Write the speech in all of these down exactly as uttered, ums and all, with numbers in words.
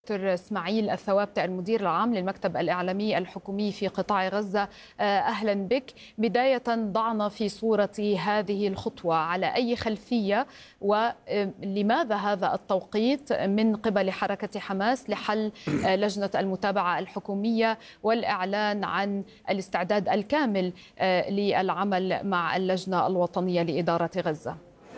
دكتور إسماعيل الثوابتة المدير العام للمكتب الإعلامي الحكومي في قطاع غزة، أهلا بك. بداية ضعنا في صورة هذه الخطوة على أي خلفية، ولماذا هذا التوقيت من قبل حركة حماس لحل لجنة المتابعة الحكومية والإعلان عن الاستعداد الكامل للعمل مع اللجنة الوطنية لإدارة غزة؟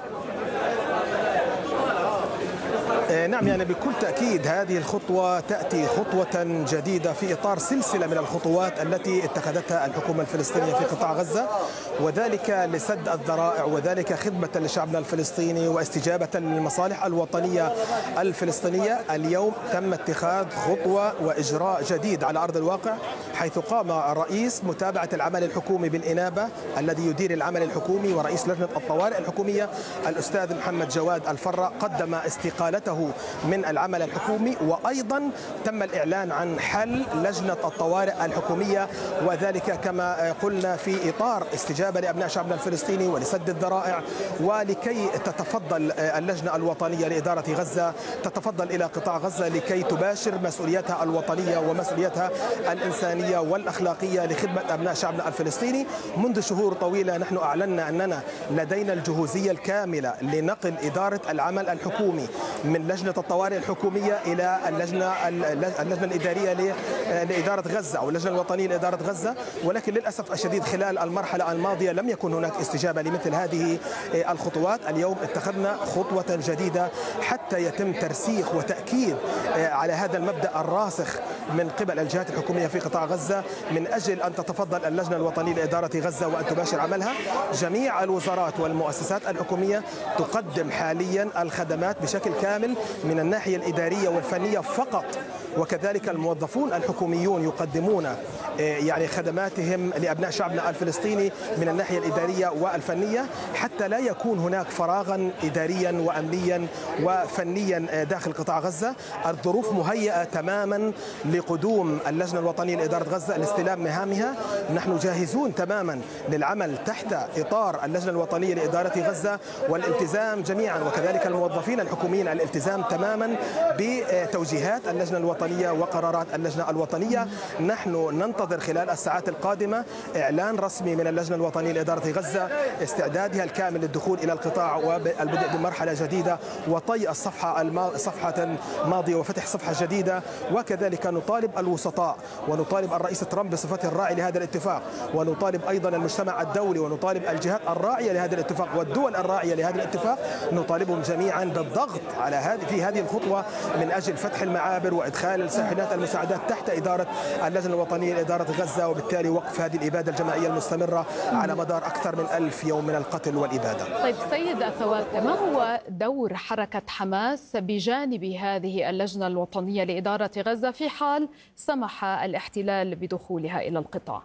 نعم، يعني بكل تأكيد هذه الخطوة تأتي خطوة جديدة في إطار سلسلة من الخطوات التي اتخذتها الحكومة الفلسطينية في قطاع غزة، وذلك لسد الذرائع وذلك خدمة لشعبنا الفلسطيني واستجابة للمصالح الوطنية الفلسطينية. اليوم تم اتخاذ خطوة وإجراء جديد على أرض الواقع، حيث قام الرئيس متابعة العمل الحكومي بالإنابة الذي يدير العمل الحكومي ورئيس لجنة الطوارئ الحكومية الأستاذ محمد جواد الفرة قدم استقالته من العمل الحكومي، وأيضا تم الإعلان عن حل لجنة الطوارئ الحكومية، وذلك كما قلنا في إطار استجابة لأبناء شعبنا الفلسطيني ولسد الذرائع، ولكي تتفضل اللجنة الوطنية لإدارة غزة تتفضل إلى قطاع غزة لكي تباشر مسؤوليتها الوطنية ومسؤوليتها الإنسانية والأخلاقية لخدمة أبناء شعبنا الفلسطيني. منذ شهور طويلة نحن أعلنا أننا لدينا الجهوزية الكاملة لنقل إدارة العمل الحكومي من لجنة الطوارئ الحكومية إلى اللجنة اللجنة الإدارية لإدارة غزة أو اللجنة الوطنية لإدارة غزة، ولكن للأسف الشديد خلال المرحلة الماضية لم يكن هناك استجابة لمثل هذه الخطوات. اليوم اتخذنا خطوة جديدة حتى يتم ترسيخ وتأكيد على هذا المبدأ الراسخ من قبل الجهات الحكومية في قطاع غزة، من أجل أن تتفضل اللجنة الوطنية لإدارة غزة وأن تباشر عملها. جميع الوزارات والمؤسسات الحكومية تقدم حاليا الخدمات بشكل كامل من الناحية الإدارية والفنية فقط، وكذلك الموظفون الحكوميون يقدمون يعني خدماتهم لأبناء شعبنا الفلسطيني من الناحية الإدارية والفنية، حتى لا يكون هناك فراغا إداريا وأمنيا وفنيا داخل قطاع غزة. الظروف مهيئة تماما لقدوم اللجنة الوطنية لإدارة غزة لاستلام مهامها. نحن جاهزون تماما للعمل تحت إطار اللجنة الوطنية لإدارة غزة والالتزام جميعا، وكذلك الموظفين الحكوميين الالتزام تماما بتوجيهات اللجنة الوطنية وقرارات اللجنة الوطنية. نحن ننتظر خلال الساعات القادمة إعلان رسمي من اللجنة الوطنية لإدارة غزة استعدادها الكامل للدخول إلى القطاع والبدء بمرحلة جديدة وطي الصفحة الما... صفحة ماضية وفتح صفحة جديدة. وكذلك نطالب الوسطاء ونطالب الرئيس ترامب بصفته الراعي لهذا الاتفاق، ونطالب أيضا المجتمع الدولي ونطالب الجهات الراعية لهذا الاتفاق والدول الراعية لهذا الاتفاق، نطالبهم جميعا بالضغط على هذه في هذه الخطوة من أجل فتح المعابر وإدخال الشاحنات المساعدات تحت إدارة اللجنة الوطنية لإدارة غزة، وبالتالي وقف هذه الإبادة الجماعية المستمرة على مدار أكثر من ألف يوم من القتل والإبادة. طيب سيد الثوابتة، ما هو دور حركة حماس بجانب هذه اللجنة الوطنية لإدارة غزة في حال سمح الاحتلال بدخولها إلى القطاع؟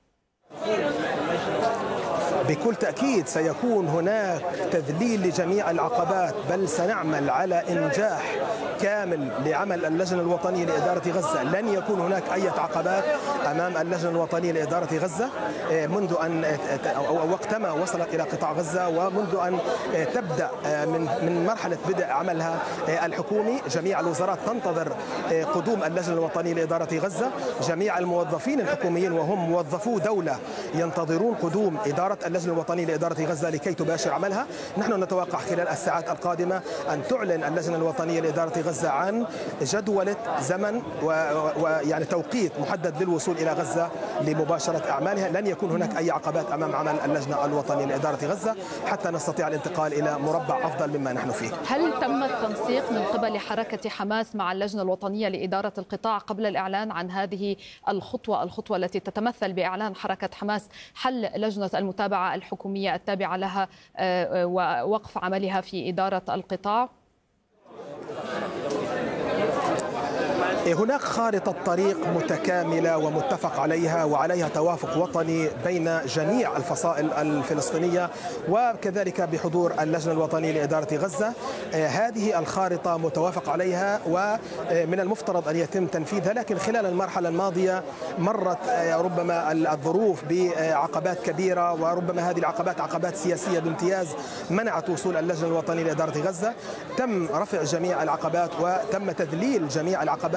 بكل تأكيد سيكون هناك تذليل لجميع العقبات، بل سنعمل على إنجاح كامل لعمل اللجنة الوطنية لإدارة غزة. لن يكون هناك أي عقبات أمام اللجنة الوطنية لإدارة غزة منذ أن أو وقتما وصلت إلى قطاع غزة ومنذ أن تبدأ من من مرحلة بدء عملها الحكومي. جميع الوزارات تنتظر قدوم اللجنة الوطنية لإدارة غزة، جميع الموظفين الحكوميين وهم موظفو دولة ينتظرون قدوم إدارة اللجنة الوطنية لإدارة غزة لكي تباشر عملها. نحن نتوقع خلال الساعات القادمة أن تعلن اللجنة الوطنية لإدارة غزة عن جدولة زمن ويعني توقيت محدد للوصول إلى غزة لمباشرة أعمالها. لن يكون هناك أي عقبات أمام عمل اللجنة الوطنية لإدارة غزة حتى نستطيع الانتقال إلى مربع أفضل مما نحن فيه. هل تم التنسيق من قبل حركة حماس مع اللجنة الوطنية لإدارة القطاع قبل الإعلان عن هذه الخطوة الخطوة التي تتمثل بإعلان حركة حماس حل لجنة المتابعة الحكومية التابعة لها ووقف عملها في إدارة القطاع؟ هناك خارطة طريق متكاملة ومتفق عليها وعليها توافق وطني بين جميع الفصائل الفلسطينية وكذلك بحضور اللجنة الوطنية لإدارة غزة. هذه الخارطة متوافق عليها ومن المفترض أن يتم تنفيذها، لكن خلال المرحلة الماضية مرت ربما الظروف بعقبات كبيرة، وربما هذه العقبات عقبات سياسية بامتياز منعت وصول اللجنة الوطنية لإدارة غزة. تم رفع جميع العقبات وتم تذليل جميع العقبات